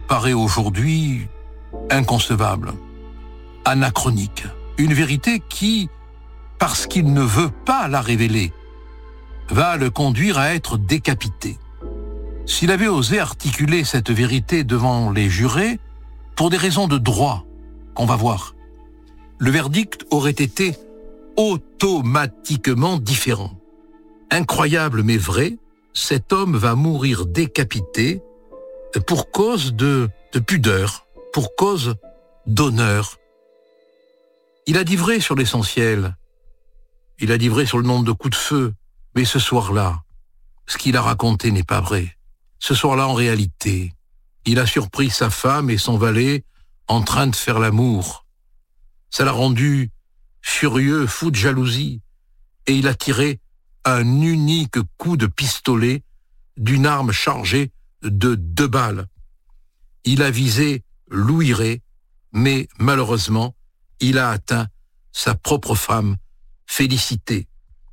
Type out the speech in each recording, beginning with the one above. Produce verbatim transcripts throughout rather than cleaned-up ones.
paraît aujourd'hui inconcevable, anachronique. Une vérité qui, parce qu'il ne veut pas la révéler, va le conduire à être décapité. S'il avait osé articuler cette vérité devant les jurés, pour des raisons de droit, qu'on va voir, le verdict aurait été automatiquement différent. Incroyable mais vrai, cet homme va mourir décapité pour cause de, de pudeur, pour cause d'honneur. Il a dit vrai sur l'essentiel, il a dit vrai sur le nombre de coups de feu, mais ce soir-là, ce qu'il a raconté n'est pas vrai. Ce soir-là, en réalité, il a surpris sa femme et son valet en train de faire l'amour. Ça l'a rendu furieux, fou de jalousie, et il a tiré un unique coup de pistolet d'une arme chargée de deux balles. Il a visé Louis Rey, mais malheureusement, il a atteint sa propre femme, Félicité.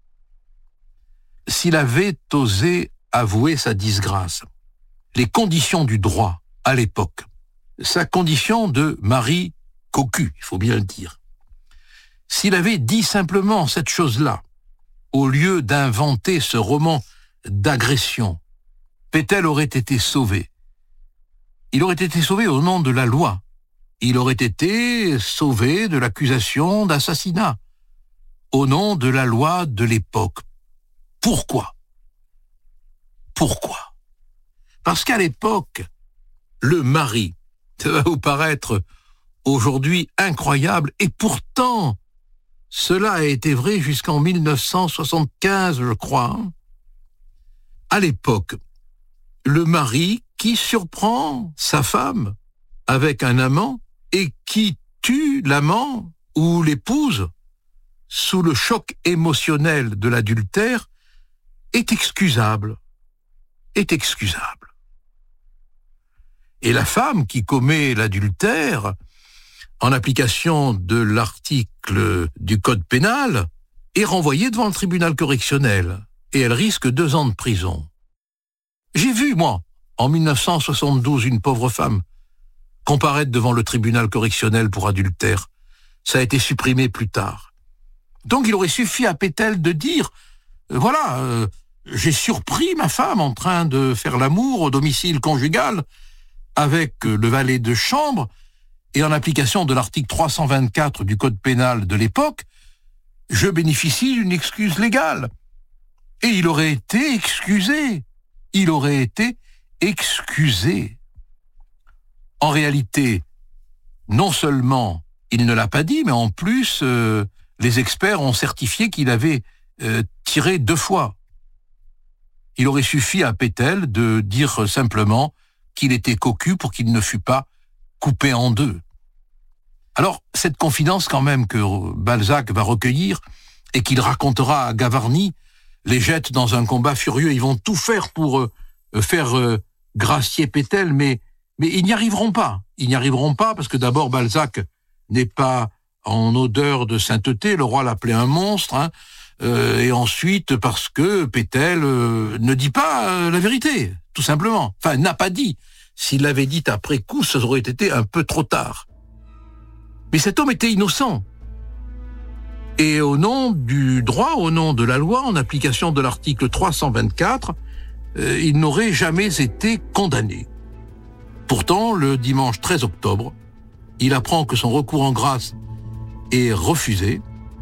S'il avait osé avouer sa disgrâce, les conditions du droit à l'époque, sa condition de mari cocu, il faut bien le dire, s'il avait dit simplement cette chose-là, au lieu d'inventer ce roman d'agression, Pételle aurait été sauvé. Il aurait été sauvé au nom de la loi. Il aurait été sauvé de l'accusation d'assassinat, au nom de la loi de l'époque. Pourquoi ? Pourquoi ? Parce qu'à l'époque, le mari, ça va vous paraître aujourd'hui incroyable, et pourtant, cela a été vrai jusqu'en mille neuf cent soixante-quinze, je crois. À l'époque, le mari qui surprend sa femme avec un amant et qui tue l'amant ou l'épouse sous le choc émotionnel de l'adultère est excusable, est excusable. Et la femme qui commet l'adultère, en application de l'article du Code pénal, est renvoyée devant le tribunal correctionnel et elle risque deux ans de prison. J'ai vu, moi, en mille neuf cent soixante-douze, une pauvre femme comparaître devant le tribunal correctionnel pour adultère. Ça a été supprimé plus tard. Donc il aurait suffi à Pételle de dire euh, « Voilà, euh, j'ai surpris ma femme en train de faire l'amour au domicile conjugal avec euh, le valet de chambre et en application de l'article trois cent vingt-quatre du Code pénal de l'époque, je bénéficie d'une excuse légale. » Et il aurait été excusé. Il aurait été excusé. En réalité, non seulement il ne l'a pas dit, mais en plus, euh, les experts ont certifié qu'il avait euh, tiré deux fois. Il aurait suffi à Pételle de dire simplement qu'il était cocu pour qu'il ne fût pas coupé en deux. Alors, cette confidence quand même que Balzac va recueillir et qu'il racontera à Gavarni, les jette dans un combat furieux. Ils vont tout faire pour euh, faire euh, gracier Pételle, mais, mais ils n'y arriveront pas. Ils n'y arriveront pas parce que d'abord, Balzac n'est pas en odeur de sainteté, le roi l'appelait un monstre, hein, euh, et ensuite parce que Pételle euh, ne dit pas euh, la vérité, tout simplement. Enfin, n'a pas dit. S'il l'avait dit après coup, ça aurait été un peu trop tard. Mais cet homme était innocent. Et au nom du droit, au nom de la loi, en application de l'article trois cent vingt-quatre, euh, il n'aurait jamais été condamné. Pourtant, le dimanche treize octobre, il apprend que son recours en grâce est refusé.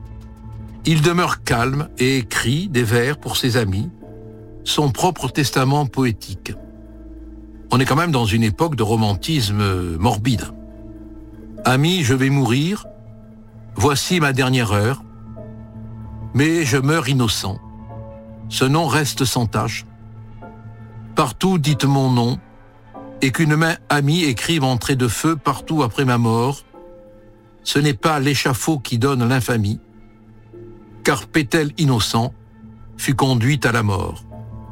Il demeure calme et écrit des vers pour ses amis, son propre testament poétique. On est quand même dans une époque de romantisme morbide. Amis, je vais mourir, voici ma dernière heure, mais je meurs innocent. Ce nom reste sans tache. Partout dites mon nom, et qu'une main amie écrive en traits de feu partout après ma mort. Ce n'est pas l'échafaud qui donne l'infamie, car Pételle innocent fut conduite à la mort.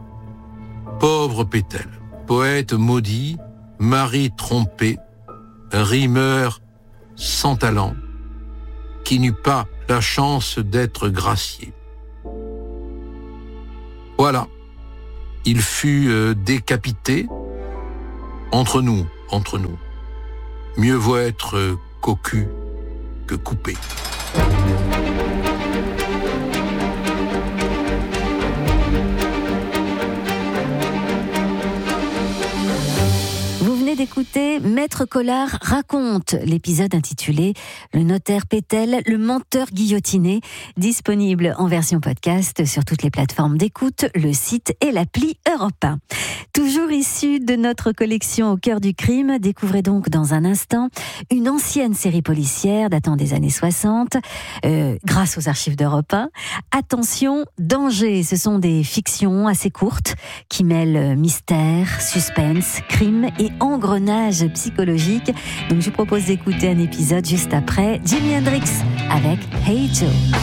Pauvre Pételle, poète maudit, mari trompé, rimeur sans talent, qui n'eut pas la chance d'être gracié. Voilà, il fut euh, décapité. Entre nous, entre nous. Mieux vaut être cocu que coupé. D'écouter Maître Collard raconte, l'épisode intitulé Le notaire Pétel, le menteur guillotiné, disponible en version podcast sur toutes les plateformes d'écoute, le site et l'appli Europe un. Toujours issu de notre collection Au cœur du crime, découvrez donc dans un instant une ancienne série policière datant des années soixante, euh, grâce aux archives d'Europe un. Attention, danger, ce sont des fictions assez courtes qui mêlent mystère, suspense, crime et engrenage psychologique. Donc je vous propose d'écouter un épisode juste après Jimi Hendrix avec Hey Joe.